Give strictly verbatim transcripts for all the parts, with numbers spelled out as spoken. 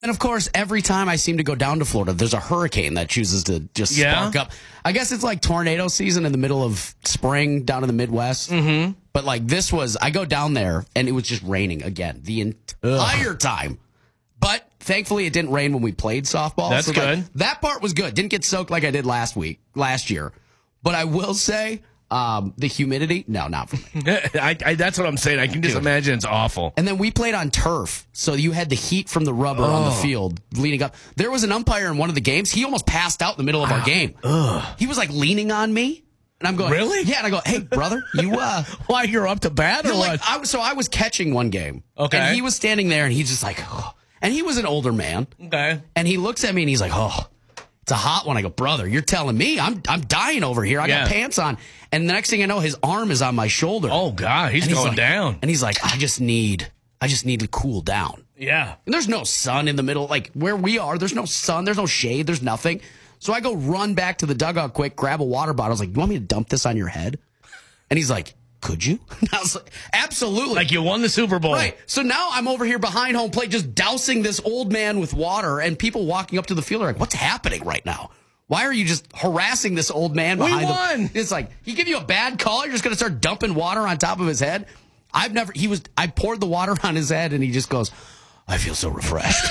And, of course, every time I seem to go down to Florida, there's a hurricane that chooses to just Yeah. spark up. I guess it's like tornado season in the middle of spring down in the Midwest. Mm-hmm. But, like, this was, I go down there, and it was just raining again the entire Ugh. time. But, thankfully, it didn't rain when we played softball. That's so, good. Like, that part was good. Didn't get soaked like I did last week, last year. But I will say... Um, the humidity? No, not for me. I, I, that's what I'm saying. I can just Dude. imagine it's awful. And then we played on turf, so you had the heat from the rubber oh. on the field leading up. There was an umpire in one of the games. He almost passed out in the middle of our game. Ugh. He was like leaning on me, and I'm going, really? Yeah. And I go, hey, brother, you uh, why you're up to bat or like, what? I was, so I was catching one game, okay, and he was standing there, and he's just like, oh. And he was an older man, okay, and he looks at me, and he's like, oh. It's a hot one. I go, brother, you're telling me I'm I'm dying over here. I yeah. got pants on. And the next thing I know, his arm is on my shoulder. Oh, God, he's and going he's like, down. And he's like, I just need, I just need to cool down. Yeah. And there's no sun in the middle. Like where we are, there's no sun. There's no shade. There's nothing. So I go run back to the dugout quick, grab a water bottle. I was like, you want me to dump this on your head? And he's like, could you? And I was like, absolutely. Like you won the Super Bowl. Right. So now I'm over here behind home plate just dousing this old man with water, and people walking up to the field are like, what's happening right now? Why are you just harassing this old man behind we won. The, it's like, he give you a bad call, you're just going to start dumping water on top of his head? I've never, he was, I poured the water on his head, and he just goes, I feel so refreshed.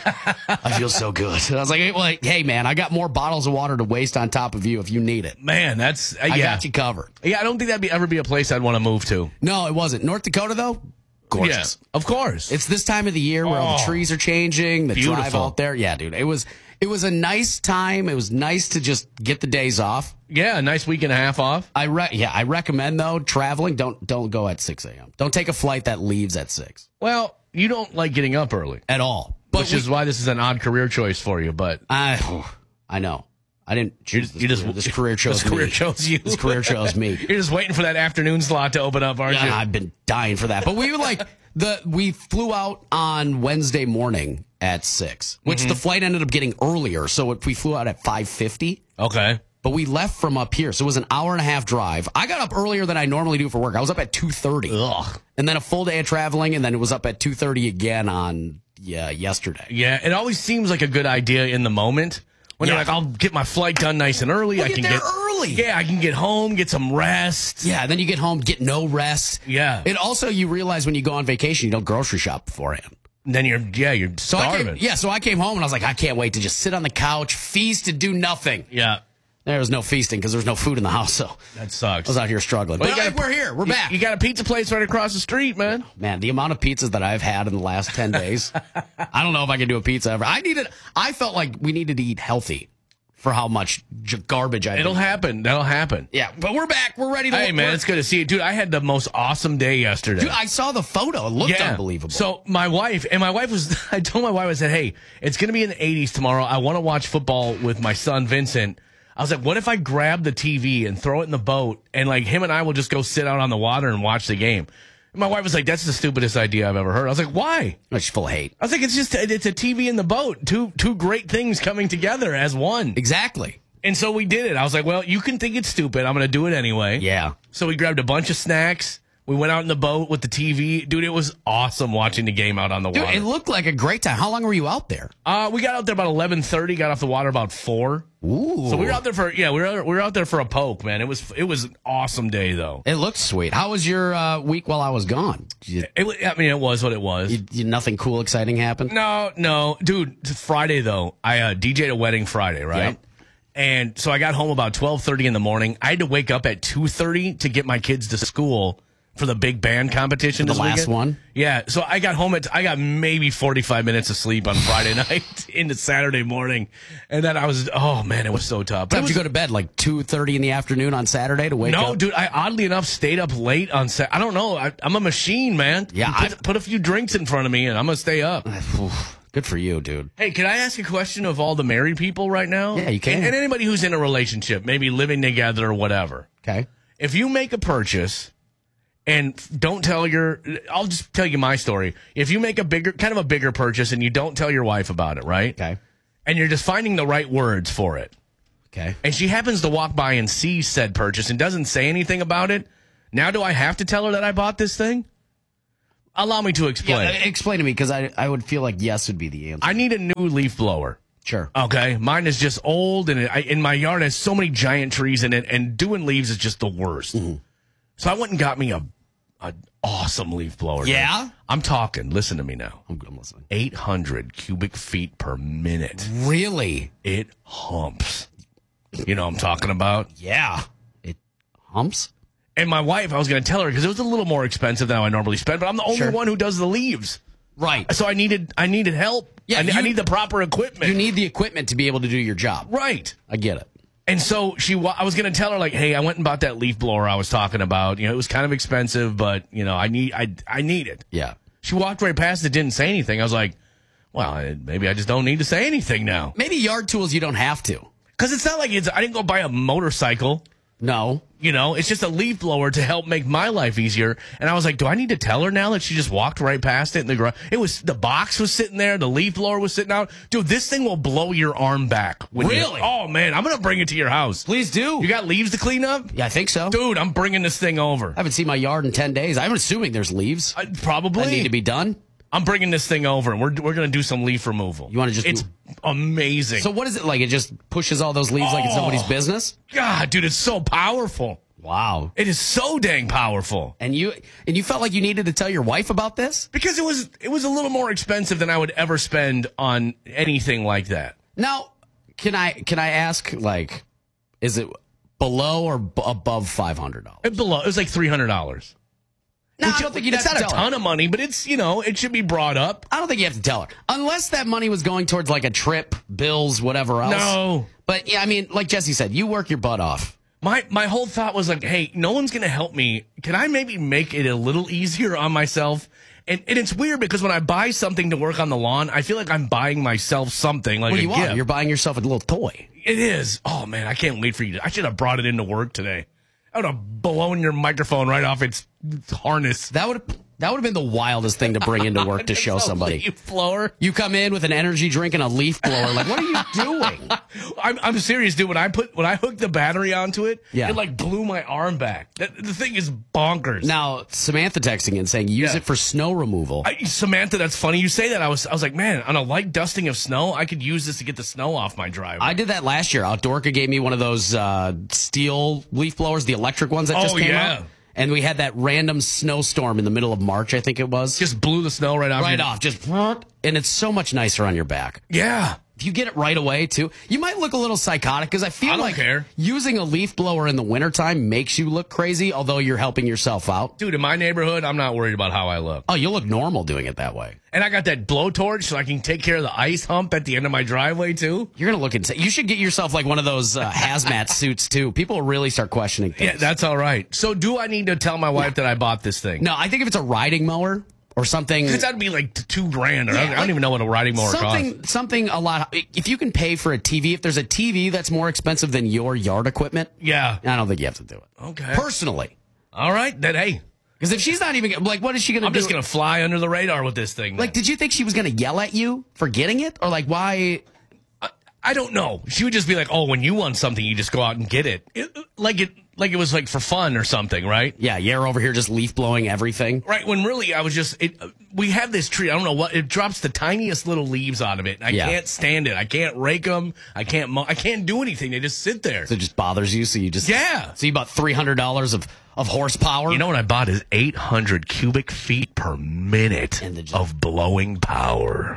I feel so good. And I was like, hey, well, hey, man, I got more bottles of water to waste on top of you if you need it. Man, that's, uh, I yeah. got you covered. Yeah, I don't think that'd be, ever be a place I'd want to move to. No, it wasn't. North Dakota, though, gorgeous. Yeah, of course. It's this time of the year where oh, all the trees are changing, the beautiful. drive out there. Yeah, dude, it was... It was a nice time. It was nice to just get the days off. Yeah, a nice week and a half off. I re- yeah, I recommend though traveling. Don't don't go at six a.m. Don't take a flight that leaves at six. Well, you don't like getting up early at all, but which we, is why this is an odd career choice for you. But I, oh, I know. I didn't choose this. You just career. This career chose this career me. chose you. This career chose me. You're just waiting for that afternoon slot to open up, aren't yeah, you? I've been dying for that. But we were like the we flew out on Wednesday morning at six, which mm-hmm. the flight ended up getting earlier. So if we flew out at five fifty. Okay. But we left from up here, so it was an hour and a half drive. I got up earlier than I normally do for work. I was up at two thirty. Ugh. And then a full day of traveling, and then it was up at two thirty again on yeah yesterday. Yeah, it always seems like a good idea in the moment. When yeah. you're like, I'll get my flight done nice and early. We'll I get can there get early. Yeah, I can get home, get some rest. Yeah, then you get home, get no rest. Yeah. And also, you realize when you go on vacation, you don't grocery shop beforehand. And then you're, yeah, you're so starving. I came, yeah, so I came home and I was like, I can't wait to just sit on the couch, feast, and do nothing. Yeah. There was no feasting because there was no food in the house, so that sucks. I was out here struggling. Well, but gotta, we're here. We're you, back. You got a pizza place right across the street, man. Man, the amount of pizzas that I've had in the last ten days, I don't know if I can do a pizza ever. I needed. I felt like we needed to eat healthy for how much j- garbage I. It'll did. happen. That'll happen. Yeah, but we're back. We're ready to. Hey, man, work. it's good to see you, dude. I had the most awesome day yesterday. Dude, I saw the photo. It looked yeah. unbelievable. So my wife and my wife was. I told my wife, I said, "Hey, it's going to be in the eighties tomorrow. I want to watch football with my son Vincent." I was like, "What if I grab the T V and throw it in the boat, and like him and I will just go sit out on the water and watch the game?" And my wife was like, "That's the stupidest idea I've ever heard." I was like, "Why?" She's full of hate. I was like, "It's just it's a T V in the boat. Two two great things coming together as one." Exactly. And so we did it. I was like, well, you can think it's stupid. I'm going to do it anyway. Yeah. So we grabbed a bunch of snacks. We went out in the boat with the T V. Dude, it was awesome watching the game out on the Dude, water. it looked like a great time. How long were you out there? Uh, we got out there about eleven thirty, got off the water about four. Ooh. So we were out there for, yeah, we were, we were out there for a poke, man. It was it was an awesome day, though. It looked sweet. How was your uh, week while I was gone? You, it, I mean, it was what it was. You, you, nothing cool, exciting happened? No, no. Dude, Friday, though, I uh, D J'd a wedding Friday, right? Yep. And so I got home about twelve thirty in the morning. I had to wake up at two thirty to get my kids to school for the big band competition. The this last weekend. one? Yeah. So I got home at, I got maybe forty-five minutes of sleep on Friday night into Saturday morning. And then I was, oh man, it was so tough. Did you go to bed like two thirty in the afternoon on Saturday to wake no, up? No, dude, I oddly enough stayed up late on Saturday. I don't know. I, I'm a machine, man. Yeah. Put, I, put a few drinks in front of me and I'm going to stay up. Good for you, dude. Hey, can I ask a question of all the married people right now? Yeah, you can. And, and anybody who's in a relationship, maybe living together or whatever. Okay. If you make a purchase and don't tell your, I'll just tell you my story. If you make a bigger, kind of a bigger purchase and you don't tell your wife about it, right? Okay. And you're just finding the right words for it. Okay. And she happens to walk by and see said purchase and doesn't say anything about it. Now do I have to tell her that I bought this thing? Allow me to explain. Yeah, explain to me, because I, I would feel like yes would be the answer. I need a new leaf blower. Sure. Okay, mine is just old, and it, I, in my yard has so many giant trees in it, and doing leaves is just the worst. Mm-hmm. So I went and got me a, a awesome leaf blower. Yeah? Dude. I'm talking. Listen to me now. I'm, I'm listening. eight hundred cubic feet per minute. Really? It humps. You know what I'm talking about? Yeah. It humps? And my wife, I was going to tell her, because it was a little more expensive than I normally spend, but I'm the only Sure. one who does the leaves. Right. So I needed I needed help. Yeah, I, you- I need the proper equipment. You need the equipment to be able to do your job. Right. I get it. And so she, wa- I was going to tell her, like, hey, I went and bought that leaf blower I was talking about. You know, it was kind of expensive, but, you know, I need, I, I need it. Yeah. She walked right past it, didn't say anything. I was like, well, I- maybe I just don't need to say anything now. Maybe yard tools you don't have to. Because it's not like it's, I didn't go buy a motorcycle. No. You know, it's just a leaf blower to help make my life easier. And I was like, do I need to tell her now that she just walked right past it in the garage? It was, the box was sitting there, the leaf blower was sitting out. Dude, this thing will blow your arm back. when you- Really? oh, man, I'm going to bring it to your house. Please do. You got leaves to clean up? Yeah, I think so. Dude, I'm bringing this thing over. I haven't seen my yard in ten days. I'm assuming there's leaves I, probably. that need to be done. I'm bringing this thing over, and we're we're going to do some leaf removal. You wanna just It's do- amazing. So what is it like? It just pushes all those leaves like it's Oh. nobody's business? God, dude, it's so powerful. Wow. It is so dang powerful. And you and you felt like you needed to tell your wife about this? Because it was it was a little more expensive than I would ever spend on anything like that. Now, can I can I ask, like, is it below or b- above five hundred dollars? It below it was like three hundred dollars. No, I don't think you'd It's have not to a tell her. ton of money, but it's, you know, it should be brought up. I don't think you have to tell her. Unless that money was going towards like a trip, bills, whatever else. No. But yeah, I mean, like Jesse said, you work your butt off. My my whole thought was like, hey, no one's going to help me. Can I maybe make it a little easier on myself? And, and it's weird because when I buy something to work on the lawn, I feel like I'm buying myself something like What do a you want? gift. You're buying yourself a little toy. It is. Oh, man, I can't wait for you. To, I should have brought it into work today. I would have blown your microphone right off its, its harness. That would that would have been the wildest thing to bring into work to show It's a somebody. leaf blower. You come in with an energy drink and a leaf blower. Like, what are you doing? I'm, I'm serious, dude. When I put when I hooked the battery onto it, Yeah. it like blew my arm back. That, the thing is bonkers. Now, Samantha texting in saying use Yeah. it for snow removal. I, Samantha, that's funny you say that. I was I was like, man, on a light dusting of snow, I could use this to get the snow off my driveway. I did that last year. Outdoorka gave me one of those uh, steel leaf blowers, the electric ones that just Oh, came yeah. out. And we had that random snowstorm in the middle of March, I think it was. just blew the snow right off. right your- off, just and it's so much nicer on your back. Yeah. If you get it right away, too, you might look a little psychotic because I feel I don't like care. using a leaf blower in the wintertime makes you look crazy, although you're helping yourself out. Dude, in my neighborhood, I'm not worried about how I look. Oh, you'll look normal doing it that way. And I got that blowtorch so I can take care of the ice hump at the end of my driveway, too. You're going to look insane. You should get yourself like one of those uh, hazmat suits, too. People will really start questioning things. Yeah, that's all right. So do I need to tell my wife that I bought this thing? No, I think if it's a riding mower or something. Because that'd be like t- two grand. Or Yeah, I, don't, I like don't even know what a riding mower something, costs. something a lot. If you can pay for a T V, if there's a T V that's more expensive than your yard equipment, Yeah. I don't think you have to do it. Okay. Personally. All right. Then, hey, Because if she's not even, like, what is she going to I'm do? just going to fly under the radar with this thing. Like, did you think she was going to yell at you for getting it? Or, like, why? I don't know. She would just be like, "Oh, when you want something, you just go out and get it." it like it, like it was like for fun or something, right? Yeah, you're over here just leaf blowing everything. Right. When really, I was just. It, we have this tree. I don't know what. It drops the tiniest little leaves out of it. And I Yeah. can't stand it. I can't rake them. I can't. Mow, I can't do anything. They just sit there. So it just bothers you. So you just. Yeah. So you bought three hundred dollars of, of horsepower. You know what I bought is eight hundred cubic feet per minute And the j- of blowing power.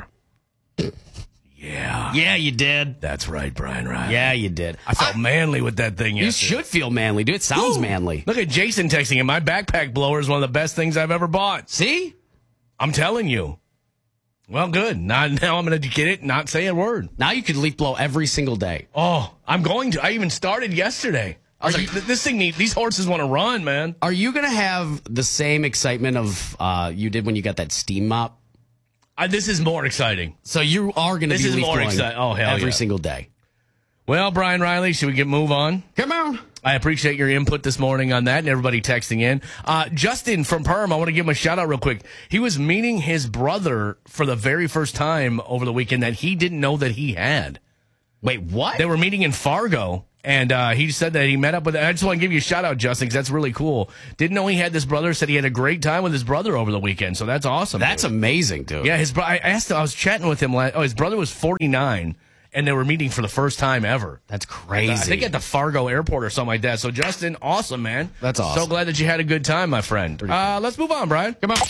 Yeah. Yeah, you did. That's right, Brian Ryan. Yeah, you did. I felt manly with that thing You yesterday. should feel manly, dude. It sounds Ooh. manly. Look at Jason texting in. My backpack blower is one of the best things I've ever bought. See? I'm telling you. Well, good. Now, now I'm going to get it, and not say a word. Now you could leaf blow every single day. Oh, I'm going to. I even started yesterday. I was Are like, you- this thing needs, these horses want to run, man. Are you going to have the same excitement of uh, you did when you got that steam mop? I, this is more exciting. So you are going to This be is leaf more blowing exci- oh, hell every yeah. single day. Well, Brian Riley, should we get move on? Come on. I appreciate your input this morning on that and everybody texting in. Uh, Justin from Perm, I want to give him a shout out real quick. He was meeting his brother for the very first time over the weekend that he didn't know that he had. Wait, what? They were meeting in Fargo, And uh, he said that he met up with. I just want to give you a shout out, Justin, because that's really cool. Didn't know he had this brother. Said he had a great time with his brother over the weekend. So that's awesome. That's dude. amazing, dude. Yeah, his. bro- I asked. I was chatting with him. Last, oh, his brother was forty-nine, and they were meeting for the first time ever. That's crazy. I think at the Fargo Airport or something like that. So Justin, awesome, man. That's awesome. So glad that you had a good time, my friend. Uh, let's move on, Brian. Come on.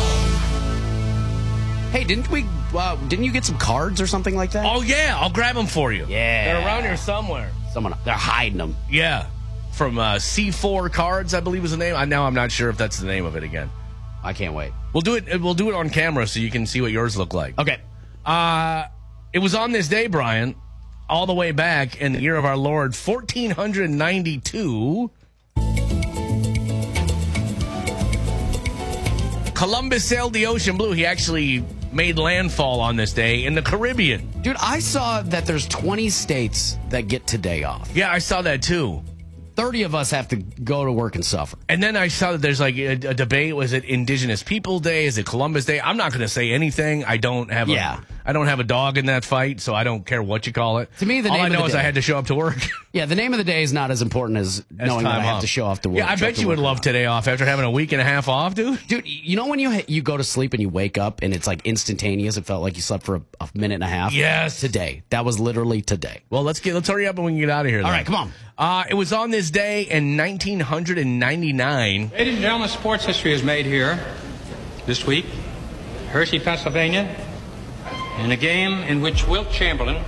Hey, didn't we? Uh, didn't you get some cards or something like that? Oh yeah, I'll grab them for you. Yeah. They're around here somewhere. Someone, they're hiding them. Yeah, from uh, C four Cards, I believe was the name. I now I'm not sure if that's the name of it again. I can't wait. We'll do it. We'll do it on camera so you can see what yours look like. Okay. Uh, it was on this day, Brian, all the way back in the year of our Lord, fourteen ninety-two. Columbus sailed the ocean blue. He actually made landfall on this day in the Caribbean. Dude, I saw that there's twenty states that get today off. Yeah, I saw that too. thirty of us have to go to work and suffer. And then I saw that there's like a, a debate. Was it Indigenous People Day? Is it Columbus Day? I'm not going to say anything. I don't have a, Yeah. I don't have a dog in that fight, so I don't care what you call it. To me, the all name I of know the is day- I had to show up to work. Yeah, the name of the day is not as important as, As knowing that I time have off. to show off to work. Yeah, I show up bet to you would work love now. today off after having a week and a half off, dude. Dude, you know when you you go to sleep and you wake up and it's like instantaneous? It felt like you slept for a, a minute and a half. Yes. Today. That was literally today. Well, let's get let's hurry up and we can get out of here. All then. right, come on. Uh, it was on this day in nineteen ninety-nine. Ladies and gentlemen, sports history is made here this week, Hershey, Pennsylvania, in a game in which Wilt Chamberlain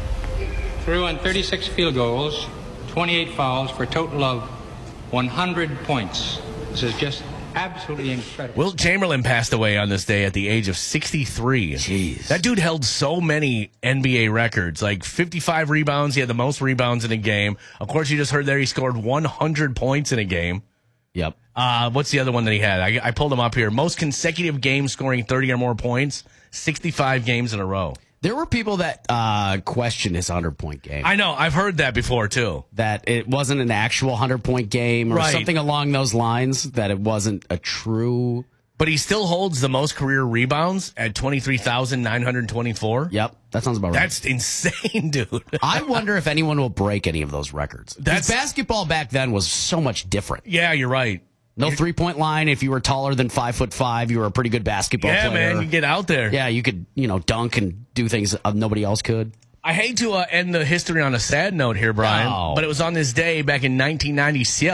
threw in thirty-six field goals, twenty-eight fouls for a total of one hundred points. This is just absolutely incredible. Wilt Chamberlain passed away on this day at the age of sixty-three. Jeez. That dude held so many N B A records, like fifty-five rebounds. He had the most rebounds in a game. Of course, you just heard there he scored one hundred points in a game. Yep. Uh, what's the other one that he had? I, I pulled him up here. Most consecutive games scoring thirty or more points, sixty-five games in a row. There were people that uh, questioned his hundred-point game. I know. I've heard that before, too. that it wasn't an actual hundred-point game or Right. something along those lines, that it wasn't a true... But he still holds the most career rebounds at twenty-three thousand nine hundred twenty-four. Yep, that sounds about right. That's insane, dude. I wonder if anyone will break any of those records. That's- Because basketball back then was so much different. Yeah, you're right. No three-point line. If you were taller than five foot five, you were a pretty good basketball Yeah, player. man, you get out there. Yeah, you could, you know, dunk and do things uh, nobody else could. I hate to uh, end the history on a sad note here, Brian, No. but it was on this day back in nineteen ninety-seven.